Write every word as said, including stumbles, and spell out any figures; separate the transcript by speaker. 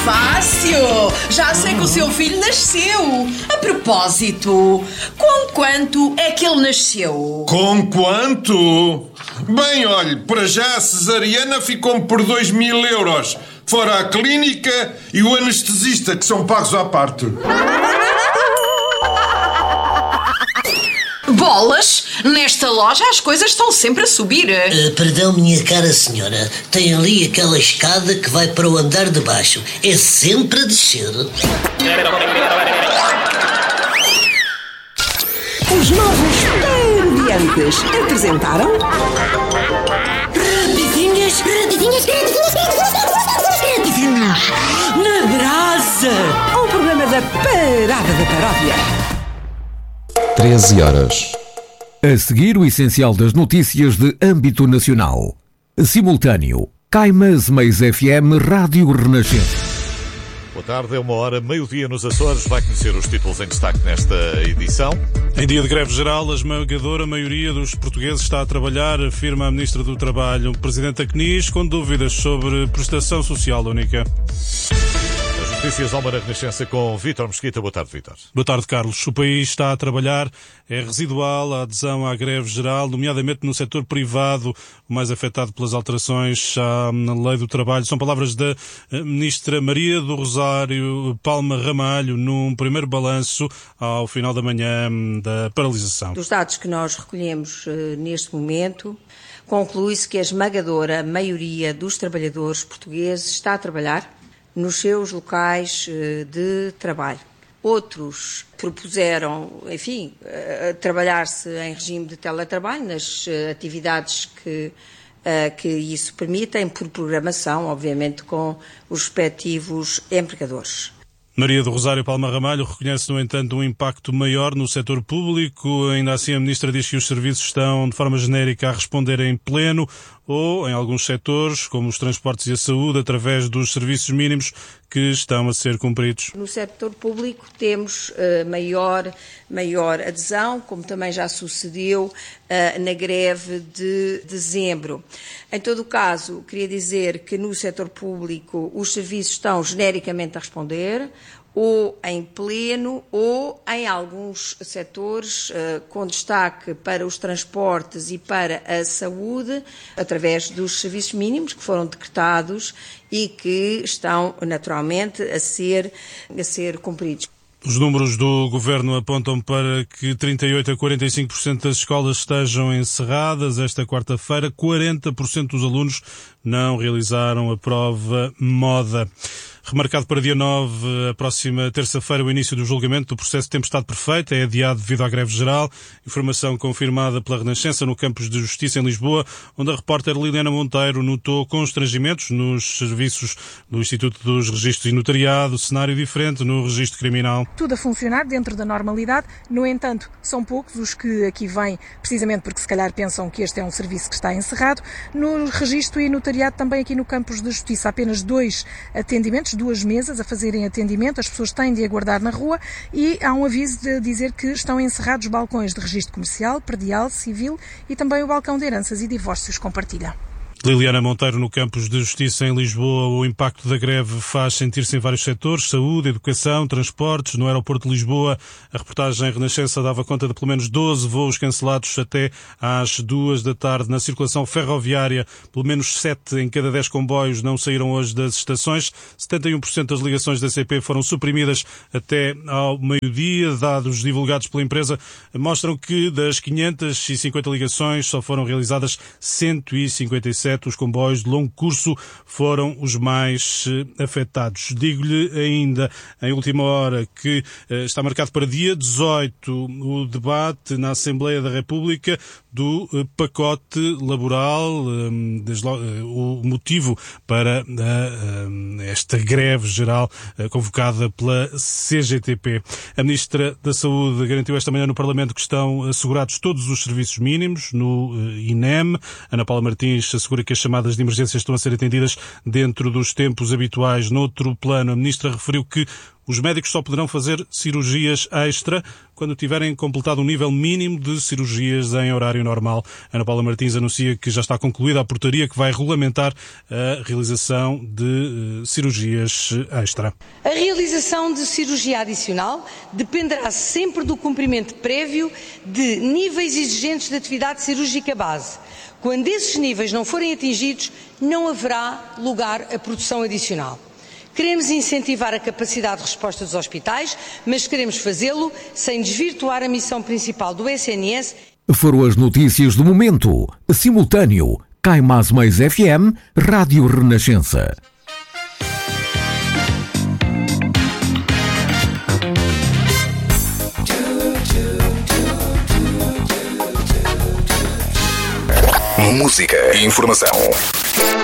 Speaker 1: Fácil! Já sei que o seu filho nasceu. A propósito, com quanto é que ele nasceu?
Speaker 2: Com quanto? Bem, olhe, para já a cesariana ficou-me por dois mil euros. Fora a clínica e o anestesista, que são pagos à parte.
Speaker 1: Bolas! Nesta loja as coisas estão sempre a subir.
Speaker 3: Uh, perdão, minha cara senhora. Tem ali aquela escada que vai para o andar de baixo. É sempre a descer.
Speaker 4: Os novos Parodiantes apresentaram...
Speaker 3: Rapidinhas, rapidinhas, rapidinhas, rapidinhas, na brasa.
Speaker 4: Um programa da Parada da Paródia.
Speaker 5: treze horas. A seguir, o essencial das notícias de âmbito nacional. Simultâneo. Caimas Meis F M Rádio Renascença.
Speaker 6: Boa tarde, é uma hora, meio-dia nos Açores. Vai conhecer os títulos em destaque nesta edição.
Speaker 7: Em dia de greve geral, a esmagadora maioria dos portugueses está a trabalhar, afirma a Ministra do Trabalho. Presidente da C N I S com dúvidas sobre prestação social única.
Speaker 6: Notícias Alma na Renascença com Vítor Mesquita. Boa tarde, Vítor.
Speaker 7: Boa tarde, Carlos. O país está a trabalhar. É residual a adesão à greve geral, nomeadamente no setor privado, o mais afetado pelas alterações à Lei do Trabalho. São palavras da Ministra Maria do Rosário Palma Ramalho num primeiro balanço ao final da manhã da paralisação.
Speaker 8: Dos dados que nós recolhemos uh, neste momento, conclui-se que a esmagadora maioria dos trabalhadores portugueses está a trabalhar nos seus locais de trabalho. Outros propuseram, enfim, trabalhar-se em regime de teletrabalho, nas atividades que, que isso permitem, por programação, obviamente, com os respectivos empregadores.
Speaker 7: Maria do Rosário Palma Ramalho reconhece, no entanto, um impacto maior no setor público. Ainda assim, a Ministra diz que os serviços estão, de forma genérica, a responder em pleno ou, em alguns setores, como os transportes e a saúde, através dos serviços mínimos que estão a ser cumpridos.
Speaker 8: No setor público temos uh, maior, maior adesão, como também já sucedeu uh, na greve de dezembro. Em todo o caso, queria dizer que no setor público os serviços estão genericamente a responder, ou em pleno, ou em alguns setores, uh, com destaque para os transportes e para a saúde, através dos serviços mínimos que foram decretados e que estão, naturalmente, a ser, a ser cumpridos.
Speaker 7: Os números do Governo apontam para que trinta e oito a quarenta e cinco por cento das escolas estejam encerradas. Esta quarta-feira, quarenta por cento dos alunos não realizaram a prova moda. Remarcado para dia nove, a próxima terça-feira, o início do julgamento do processo de Tempestade Perfeita é adiado devido à greve geral. Informação confirmada pela Renascença no Campos de Justiça em Lisboa, onde a repórter Liliana Monteiro notou constrangimentos nos serviços do Instituto dos Registros e Notariado, cenário diferente no registro criminal.
Speaker 9: Tudo a funcionar dentro da normalidade, no entanto, são poucos os que aqui vêm, precisamente porque se calhar pensam que este é um serviço que está encerrado. No registro e notariado, também aqui no Campos de Justiça, apenas dois atendimentos, duas mesas a fazerem atendimento, as pessoas têm de aguardar na rua e há um aviso de dizer que estão encerrados os balcões de registro comercial, predial, civil e também o balcão de heranças e divórcios com partilha.
Speaker 7: Liliana Monteiro, no Campos de Justiça em Lisboa. O impacto da greve faz sentir-se em vários setores: saúde, educação, transportes. No aeroporto de Lisboa, a reportagem Renascença dava conta de pelo menos doze voos cancelados até às duas da tarde. Na circulação ferroviária, pelo menos sete em cada dez comboios não saíram hoje das estações. setenta e um por cento das ligações da C P foram suprimidas até ao meio-dia. Dados divulgados pela empresa mostram que das quinhentas e cinquenta ligações só foram realizadas cento e cinquenta e sete. Os comboios de longo curso foram os mais eh, afetados. Digo-lhe ainda, em última hora, que eh, está marcado para dia dezoito o debate na Assembleia da República do eh, pacote laboral, eh, desde logo, eh, o motivo para eh, eh, esta greve geral eh, convocada pela C G T P. A Ministra da Saúde garantiu esta manhã no Parlamento que estão assegurados todos os serviços mínimos no eh, I N E M. Ana Paula Martins assegura que as chamadas de emergência estão a ser atendidas dentro dos tempos habituais. Noutro plano, a Ministra referiu que Os médicos só poderão fazer cirurgias extra quando tiverem completado um nível mínimo de cirurgias em horário normal. Ana Paula Martins anuncia que já está concluída a portaria que vai regulamentar a realização de uh, cirurgias extra.
Speaker 10: A realização de cirurgia adicional dependerá sempre do cumprimento prévio de níveis exigentes de atividade cirúrgica base. Quando esses níveis não forem atingidos, não haverá lugar à produção adicional. Queremos incentivar a capacidade de resposta dos hospitais, mas queremos fazê-lo sem desvirtuar a missão principal do S N S.
Speaker 5: Foram as notícias do momento. Simultâneo. Caimás Mais F M, Rádio Renascença.
Speaker 11: Música e informação.